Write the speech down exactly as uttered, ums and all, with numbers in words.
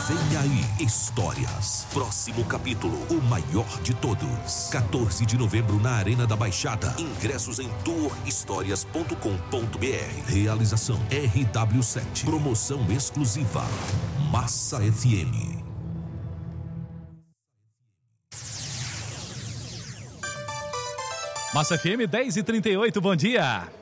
Vem aí, Histórias. Próximo capítulo, o maior de todos. quatorze de novembro na Arena da Baixada. Ingressos em tour histórias ponto com ponto br. Realização R W sete. Promoção exclusiva Massa F M. Massa F M dez e trinta e oito, bom dia.